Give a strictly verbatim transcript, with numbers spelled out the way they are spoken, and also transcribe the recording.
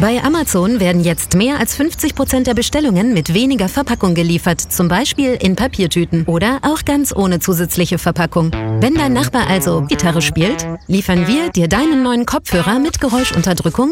Bei Amazon werden jetzt mehr als fünfzig Prozent der Bestellungen mit weniger Verpackung geliefert, zum Beispiel in Papiertüten oder auch ganz ohne zusätzliche Verpackung. Wenn dein Nachbar also Gitarre spielt, liefern wir dir deinen neuen Kopfhörer mit Geräuschunterdrückung